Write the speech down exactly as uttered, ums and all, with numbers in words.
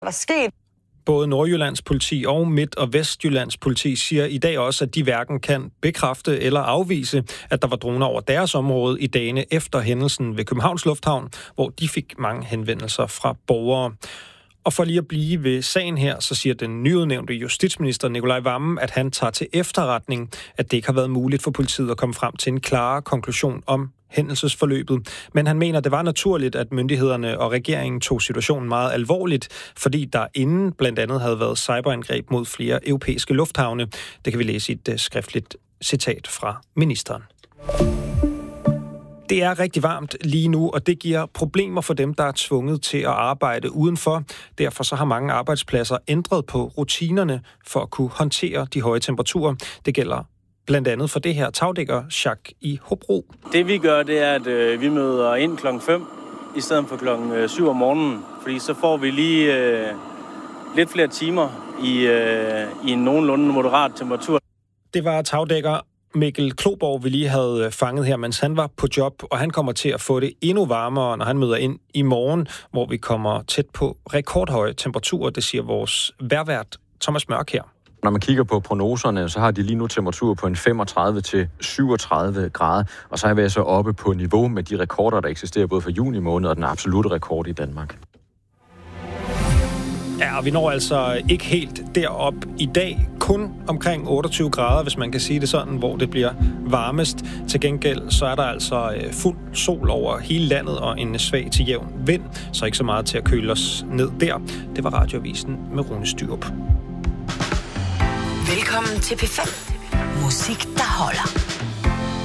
var sket. Både Nordjyllands politi og Midt- og Vestjyllands politi siger i dag også, at de hverken kan bekræfte eller afvise, at der var droner over deres område i dagene efter hændelsen ved Københavns Lufthavn, hvor de fik mange henvendelser fra borgere. Og for lige at blive ved sagen her, så siger den nyudnævnte justitsminister Nicolai Wammen, at han tager til efterretning, at det ikke har været muligt for politiet at komme frem til en klar konklusion om hændelsesforløbet. Men han mener, det var naturligt, at myndighederne og regeringen tog situationen meget alvorligt, fordi der inden blandt andet havde været cyberangreb mod flere europæiske lufthavne. Det kan vi læse i et skriftligt citat fra ministeren. Det er rigtig varmt lige nu, og det giver problemer for dem, der er tvunget til at arbejde udenfor. Derfor så har mange arbejdspladser ændret på rutinerne for at kunne håndtere de høje temperaturer. Det gælder blandt andet for det her tagdækker Jacques i Hobro. Det vi gør, det er, at øh, vi møder ind klokken fem i stedet for klokken syv om morgenen. Fordi så får vi lige øh, lidt flere timer i, øh, i en nogenlunde moderat temperatur. Det var tagdækker Mikkel Kloborg, vi lige havde fanget her, mens han var på job, og han kommer til at få det endnu varmere, når han møder ind i morgen, hvor vi kommer tæt på rekordhøje temperaturer, det siger vores vejrvært Thomas Mørk her. Når man kigger på prognoserne, så har de lige nu temperatur på en femogtredive til syvogtredive grader, og så er vi så oppe på niveau med de rekorder, der eksisterer både for juni måned og den absolutte rekord i Danmark. Ja, og vi når altså ikke helt derop i dag. Kun omkring otteogtyve grader, hvis man kan sige det sådan, hvor det bliver varmest. Til gengæld så er der altså fuld sol over hele landet og en svag til jævn vind, så ikke så meget til at køle os ned der. Det var Radioavisen med Rune Styrup. Velkommen til P fem. Musik, der holder.